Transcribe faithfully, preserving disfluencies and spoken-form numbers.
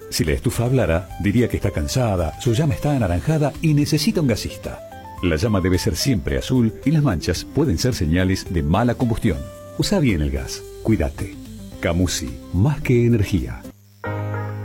Si la estufa hablara, diría que está cansada, su llama está anaranjada y necesita un gasista. La llama debe ser siempre azul y las manchas pueden ser señales de mala combustión. Usa bien el gas. Cuídate. Camusi, más que energía.